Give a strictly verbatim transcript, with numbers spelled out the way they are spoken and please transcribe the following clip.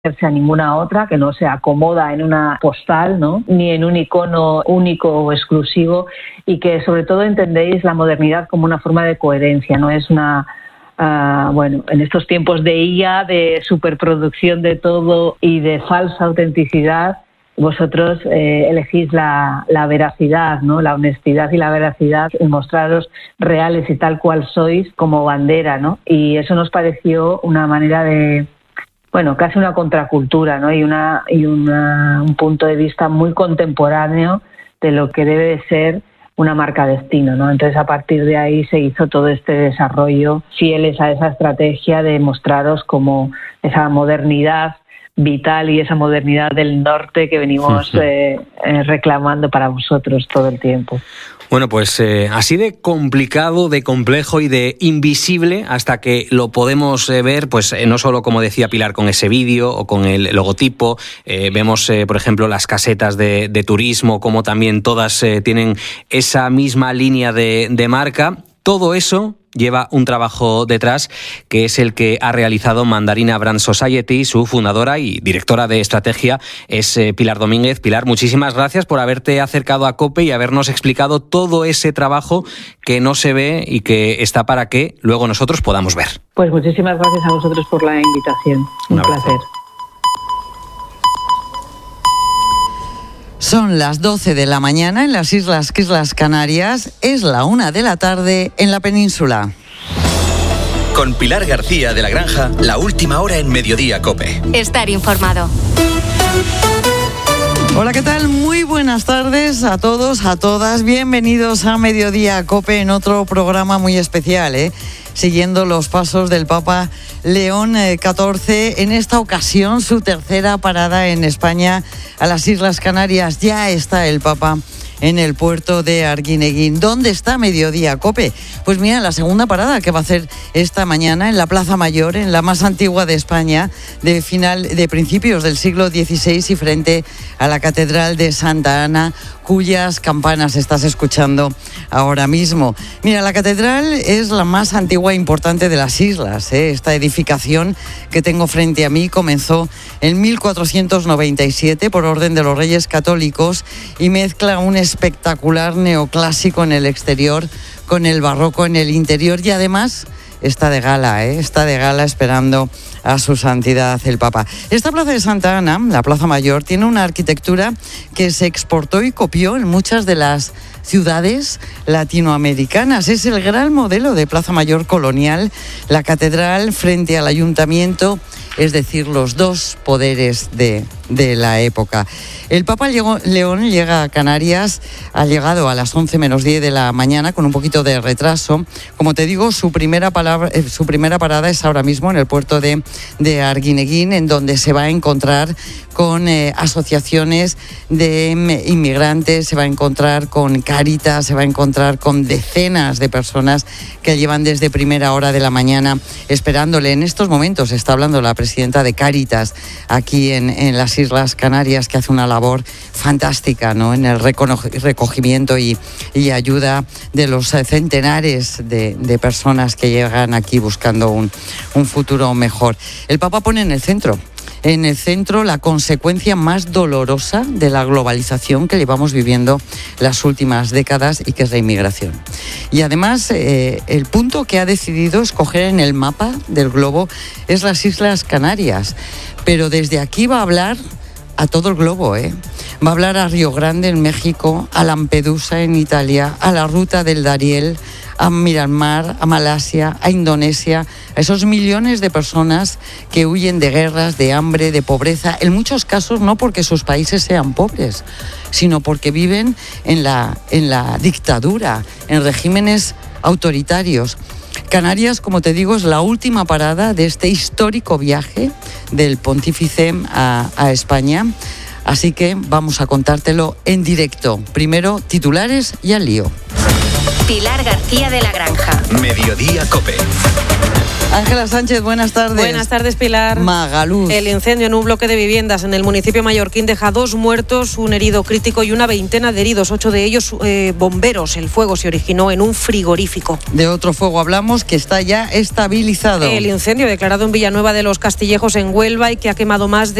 a ninguna otra, que no se acomoda en una postal, ¿no? Ni en un icono único o exclusivo, y que sobre todo entendéis la modernidad como una forma de coherencia, no es una... Uh, bueno, en estos tiempos de I A, de superproducción de todo y de falsa autenticidad, vosotros eh, elegís la, la veracidad, ¿no? La honestidad y la veracidad, y mostraros reales y tal cual sois como bandera, ¿no? Y eso nos pareció una manera de, bueno, casi una contracultura, ¿no? Y, una, y una, un punto de vista muy contemporáneo de lo que debe de ser una marca destino, ¿no? Entonces, a partir de ahí se hizo todo este desarrollo fieles a esa estrategia de mostraros como esa modernidad vital y esa modernidad del norte que venimos eh, eh, reclamando para vosotros todo el tiempo. Bueno, pues eh, así de complicado, de complejo y de invisible hasta que lo podemos eh, ver, pues eh, no solo, como decía Pilar, con ese vídeo o con el logotipo, eh, vemos, eh, por ejemplo, las casetas de, de turismo, como también todas eh, tienen esa misma línea de, de marca. Todo eso lleva un trabajo detrás, que es el que ha realizado Mandarina Brand Society. Su fundadora y directora de estrategia es eh, Pilar Domínguez. Pilar, muchísimas gracias por haberte acercado a COPE y habernos explicado todo ese trabajo que no se ve y que está para que luego nosotros podamos ver. Pues muchísimas gracias a vosotros por la invitación. Un, un placer. Son las doce de la mañana en las Islas, Islas Canarias. Es la una de la tarde en la península. Con Pilar García de la Granja, la última hora en Mediodía COPE. Estar informado. Hola, ¿qué tal? Muy buenas tardes a todos, a todas. Bienvenidos a Mediodía COPE en otro programa muy especial, ¿eh? Siguiendo los pasos del Papa León catorce. En esta ocasión, su tercera parada en España, a las Islas Canarias. Ya está el Papa en el puerto de Arguineguín. ¿Dónde está Mediodía COPE? Pues mira, la segunda parada que va a hacer esta mañana en la Plaza Mayor, en la más antigua de España, de final de principios del siglo dieciséis y frente a la Catedral de Santa Ana, cuyas campanas estás escuchando ahora mismo. Mira, la catedral es la más antigua e importante de las islas, ¿eh? Esta edificación que tengo frente a mí comenzó en mil cuatrocientos noventa y siete por orden de los Reyes Católicos y mezcla un espectacular neoclásico en el exterior con el barroco en el interior, y además está de gala, ¿eh? Está de gala esperando a su santidad el Papa. Esta plaza de Santa Ana, la Plaza Mayor, tiene una arquitectura que se exportó y copió en muchas de las ciudades latinoamericanas. Es el gran modelo de Plaza Mayor colonial, la catedral frente al ayuntamiento, es decir, los dos poderes de, de la época. El Papa León llega a Canarias, ha llegado a las once menos diez de la mañana con un poquito de retraso. Como te digo, su primera, palabra, eh, su primera parada es ahora mismo en el puerto de, de Arguineguín, en donde se va a encontrar con eh, asociaciones de eh, inmigrantes, se va a encontrar con Cáritas, se va a encontrar con decenas de personas que llevan desde primera hora de la mañana esperándole. En estos momentos está hablando la presidenta de Cáritas aquí en, en las Islas Canarias, que hace una labor fantástica, ¿no?, en el recogimiento y, y ayuda de los centenares de, de personas que llegan aquí buscando un, un futuro mejor. El Papa pone en el centro En el centro la consecuencia más dolorosa de la globalización que llevamos viviendo las últimas décadas, y que es la inmigración. Y además eh, el punto que ha decidido escoger en el mapa del globo es las Islas Canarias, pero desde aquí va a hablar a todo el globo, ¿eh? Va a hablar a Río Grande en México, a Lampedusa en Italia, a la ruta del Darién, a Myanmar, a Malasia, a Indonesia, a esos millones de personas que huyen de guerras, de hambre, de pobreza, en muchos casos no porque sus países sean pobres, sino porque viven en la, en la dictadura, en regímenes autoritarios. Canarias, como te digo, es la última parada de este histórico viaje del Pontífice a, a España. Así que vamos a contártelo en directo. Primero, titulares y al lío. Pilar García de la Granja. Mediodía COPE. Ángela Sánchez, buenas tardes. Buenas tardes, Pilar. Magaluz. El incendio en un bloque de viviendas en el municipio mallorquín deja dos muertos, un herido crítico y una veintena de heridos, ocho de ellos eh, bomberos. El fuego se originó en un frigorífico. De otro fuego hablamos que está ya estabilizado. El incendio declarado en Villanueva de los Castillejos, en Huelva, y que ha quemado más de